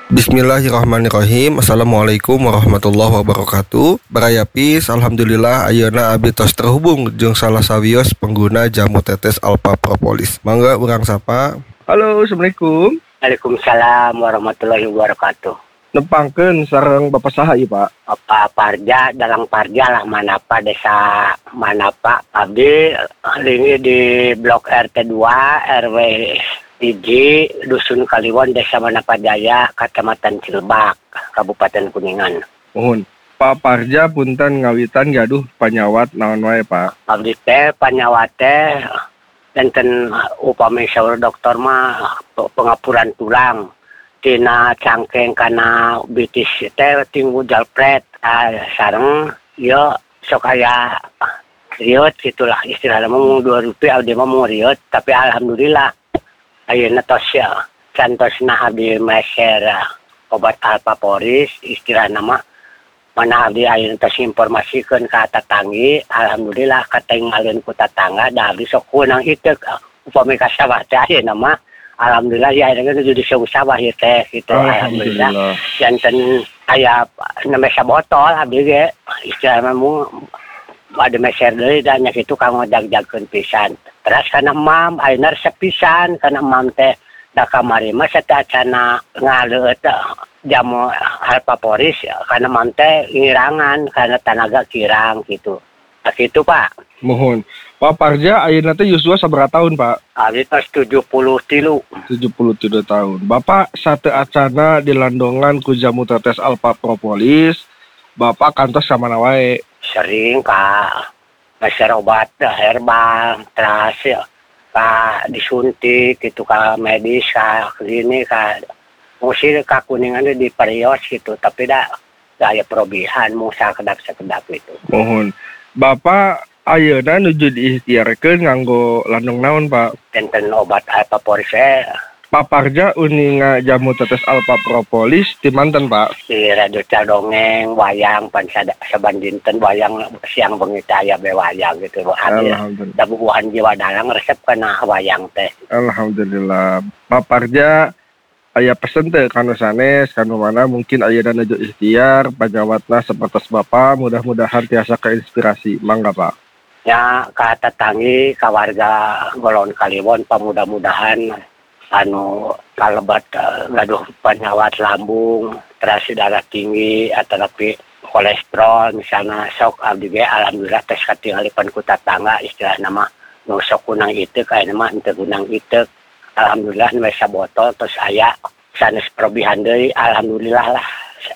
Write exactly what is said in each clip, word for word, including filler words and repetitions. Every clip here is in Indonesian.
Bismillahirrahmanirrahim. Assalamualaikum warahmatullahi wabarakatuh. Barayapis, alhamdulillah ayeuna abdi tos terhubung jeung salah sawios pengguna jamu tetes Alpha Propolis. Mangga urang sapa. Halo, assalamualaikum. Waalaikumsalam warahmatullahi wabarakatuh. Nepangkeun sareng Bapak saha ieu, Pak? Bapak Parja, dalang Parja lah Manapa, desa Manapa. Abdi lingi di blok R T dua R W Hiji, Dusun Kaliwon, Desa Manapa Jaya, Kecamatan Cilebak, Kabupaten Kuningan. Mohon, Pak Parja punten ngawitan gaduh panyawat naon wae, Pak? Abdi teh panyawat teh enten upami saur dokter mah pengapuran tulang tina cangkeng kana bitis teh tinggu jalpret ah, sareng ieu sok aya riot gitulah istilahna mah dua rupiah abdi mah mau riot tapi alhamdulillah ayeuna tos ya cantosna abdi meser obat Alpha Poris istilahna mah mana abdi ayeuna tos informasikeun ka tatanggi alhamdulillah katinggalieun ku tatangga da abdi sok kunang ieu upami ka sawah teh ayeuna mah alhamdulillah ya ayeuna nuju di sawah ieu teh gitu alhamdulillah janten aya nembe sabotol abdi ge istilahna mah ada meser deui da nya kitu kang ngojag-jagkeun pisan. Terus kana mam ayeuna resep pisan kana mam teh da kamari mah satacana ngaleut jamu Alpha Poris kana mam teh ngirangan kana tanaga kirang gitu. Nah kitu Pak. Mohon. Pak Parja ayeuna teh yuswa sabaraha tahun, Pak? Abdi tos tujuh puluh tilu. tujuh puluh tilu tahun. Bapak sateu acana dilandongan ku jamu tetes Alpha Propolis. Bapak kantos ka mana wae? Sering Kak. Meser obat herbal, terus ya, ka disuntik gitu ka medis ka klinik ka musir ka Kuningan di Perios gitu tapi dah gaya perobihan mau sakedap-sakedap gitu. Mohon. Bapak ayeuna nuju diikhtiarkeun nganggo landong naon, Pak? Enten obat Alpha Poris Pak Parja uninga jamu tetes Alpha Propolis di manten, Pak? di radio dongeng wayang pan saban dinten wayang siang bengi teh aya be wayang gitu hadir da bubuhan jiwa dalang resep kana wayang teh. Alhamdulillah. Pak Parja aya pesen teh kanu sanes kanu mana mungkin ayeuna nuju ikhtiar panyawatna sapertos Bapak mudah-mudahan tiasa keinspirasi. Mangga, Pak. Ya ka tetanggi ka warga Golon Kaliwon pamudah-mudahan anu kalebat uh, gaduh penyawat lambung, terus darah tinggi atau tapi kolesterol misalnya sok abdi ge alhamdulillah tes katinggalipan ku tatangga istilahna mah nu sok kunang ieu kayak mah henteu kunang ieu alhamdulillah nu sabotol terus aya sanes perobihan deui alhamdulillah lah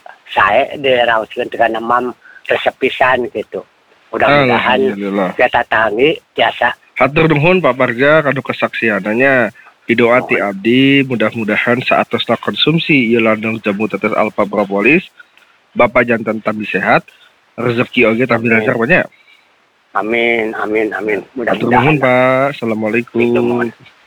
sae diraoskeun teh kana mam resep pisan gitu. Mudah-mudahan kita tatanggi biasa. Hatur nuhun Pak Parja kanu kesaksiananya. Doa ti abdi mudah-mudahan saat tosna konsumsi ieu landong jamu tetes Alpha Propolis Bapak jantan tambi sehat rezeki oge tambi lancar banyak. Amin amin amin mudah-mudahan. Pak. Assalamualaikum.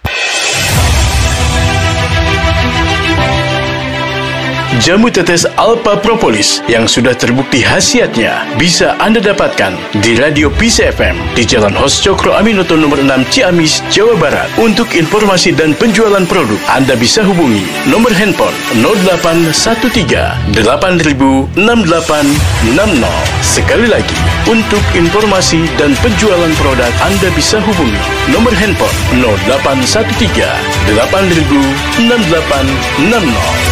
Jamu tetes Alpha Propolis yang sudah terbukti khasiatnya bisa Anda dapatkan di Radio P C F M di Jalan Hos Cokro Aminoto nomor enam Ciamis, Jawa Barat. Untuk informasi dan penjualan produk, Anda bisa hubungi nomor handphone nol delapan satu tiga delapan nol enam delapan enam nol. Sekali lagi, untuk informasi dan penjualan produk, Anda bisa hubungi nomor handphone nol delapan satu tiga delapan nol enam delapan enam nol.